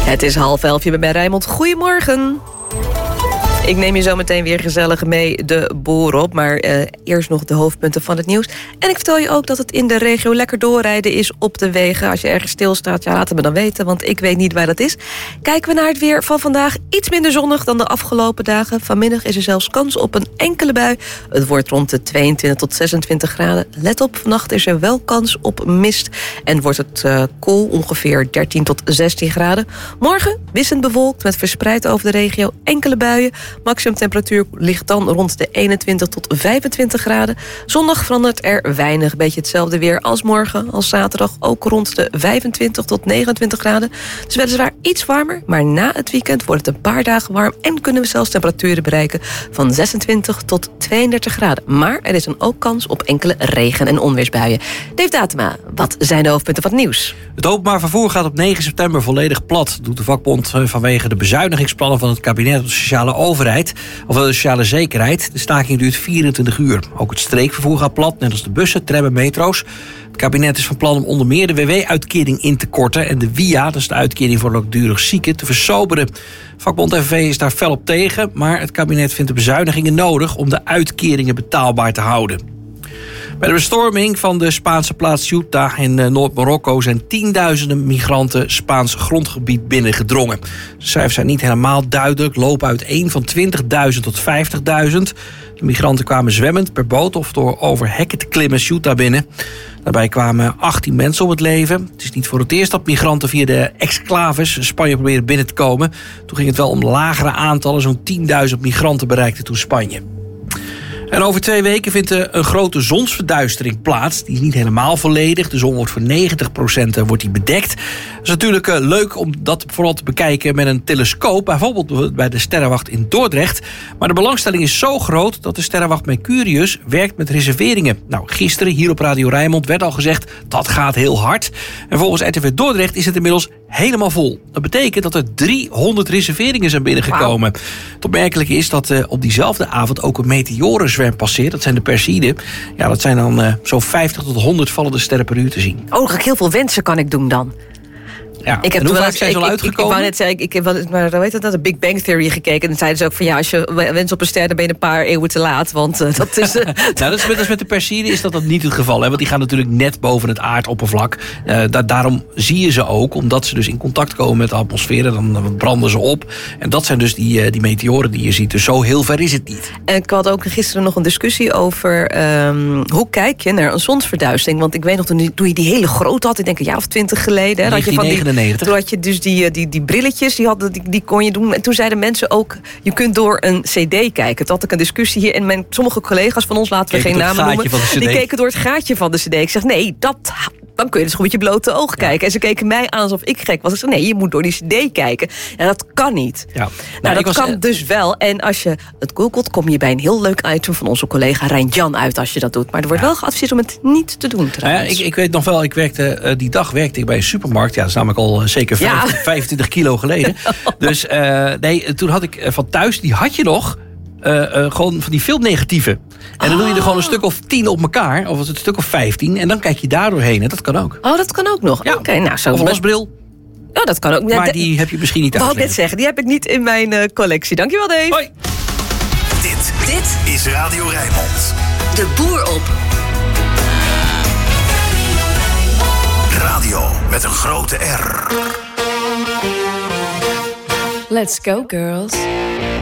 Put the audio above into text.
Het is 10:30 bij Rijnmond. Goedemorgen. Ik neem je zo meteen weer gezellig mee de boer op. Maar eerst nog de hoofdpunten van het nieuws. En ik vertel je ook dat het in de regio lekker doorrijden is op de wegen. Als je ergens stilstaat, ja, laat het me dan weten. Want ik weet niet waar dat is. Kijken we naar het weer van vandaag. Iets minder zonnig dan de afgelopen dagen. Vanmiddag is er zelfs kans op een enkele bui. Het wordt rond de 22 tot 26 graden. Let op, vannacht is er wel kans op mist. En wordt het koel, ongeveer 13 tot 16 graden. Morgen wisselend bewolkt met verspreid over de regio enkele buien. Maximumtemperatuur ligt dan rond de 21 tot 25 graden. Zondag verandert er weinig. Beetje hetzelfde weer als morgen, als zaterdag. Ook rond de 25 tot 29 graden. Het is weliswaar iets warmer, maar na het weekend wordt het een paar dagen warm. En kunnen we zelfs temperaturen bereiken van 26 tot 32 graden. Maar er is dan ook kans op enkele regen- en onweersbuien. Dave Datema, wat zijn de hoofdpunten van het nieuws? Het openbaar vervoer gaat op 9 september volledig plat, doet de vakbond vanwege de bezuinigingsplannen van het kabinet op de sociale overheid of de sociale zekerheid. De staking duurt 24 uur. Ook het streekvervoer gaat plat, net als de bussen, tram en metro's. Het kabinet is van plan om onder meer de WW-uitkering in te korten en de WIA, dat is de uitkering voor langdurig zieken, te versoberen. Vakbond FNV is daar fel op tegen, maar het kabinet vindt de bezuinigingen nodig om de uitkeringen betaalbaar te houden. Bij de bestorming van de Spaanse plaats Ceuta in Noord-Marokko zijn tienduizenden migranten Spaans grondgebied binnengedrongen. De cijfers zijn niet helemaal duidelijk, lopen uiteen van 20.000 tot 50.000. De migranten kwamen zwemmend per boot of door over hekken te klimmen Ceuta binnen. Daarbij kwamen 18 mensen om het leven. Het is niet voor het eerst dat migranten via de exclaves Spanje proberen binnen te komen. Toen ging het wel om lagere aantallen, zo'n 10.000 migranten bereikten toen Spanje. En over 2 weken vindt een grote zonsverduistering plaats. Die is niet helemaal volledig. De zon wordt voor 90% wordt die bedekt. Het is natuurlijk leuk om dat vooral te bekijken met een telescoop. Bijvoorbeeld bij de sterrenwacht in Dordrecht. Maar de belangstelling is zo groot dat de sterrenwacht Mercurius werkt met reserveringen. Nou, gisteren hier op Radio Rijnmond werd al gezegd dat gaat heel hard. En volgens RTV Dordrecht is het inmiddels helemaal vol. Dat betekent dat er 300 reserveringen zijn binnengekomen. Wow. Het opmerkelijke is dat op diezelfde avond ook een meteorenzwerm passeert. Dat zijn de Perseiden. Ja, dat zijn dan zo'n 50 tot 100 vallende sterren per uur te zien. Oh, heel veel wensen kan ik doen dan. Ja, ik heb en hoe vaak zijn ze al uitgekomen? Ik wou net zeggen, ik heb wel eens naar de Big Bang Theory gekeken. En zeiden ze ook van ja, als je wens op een ster, dan ben je een paar eeuwen te laat. Want dat is... nou, dat is met de Perseiden is dat niet het geval. Hè? Want die gaan natuurlijk net boven het aardoppervlak. Daarom zie je ze ook, omdat ze dus in contact komen met de atmosfeer. Dan branden ze op. En dat zijn dus die meteoren die je ziet. Dus zo heel ver is het niet. En ik had ook gisteren nog een discussie over hoe kijk je naar een zonsverduistering. Want ik weet nog, toen je die hele grote had, ik denk een jaar of 20 geleden. Hè, 1999. Toen had je dus die brilletjes, die kon je doen. En toen zeiden mensen ook, je kunt door een cd kijken. Toen had ik een discussie hier. En sommige collega's van ons, laten we geen namen noemen, die keken door het gaatje van de cd. Ik zeg, nee, dan kun je dus gewoon met je blote ogen kijken. En ze keken mij aan alsof ik gek was. Ik zei, nee, je moet door die cd kijken. En dat kan niet. Ja. Nou, dat kan dus wel. En als je het googelt, kom je bij een heel leuk item van onze collega Rijn-Jan uit als je dat doet. Maar er wordt wel geadviseerd om het niet te doen trouwens. Nou ja, ik weet nog wel, die dag werkte ik bij een supermarkt. Ja, dat is namelijk al zeker 25 kilo geleden. Dus toen had ik van thuis, die had je nog... gewoon van die filmnegatieven. En dan doe je er gewoon een stuk of 10 op elkaar. Of een stuk of 15. En dan kijk je daar doorheen. En dat kan ook. Oh, dat kan ook nog. Ja. Oké, nou, zo. Of een lasbril. Oh, dat kan ook. Maar die heb je misschien niet thuis. Ik wou net zeggen, die heb ik niet in mijn collectie. Dankjewel, Dave. Hoi. Dit is Radio Rijnmond. De boer op. Radio met een grote R. Let's go, girls.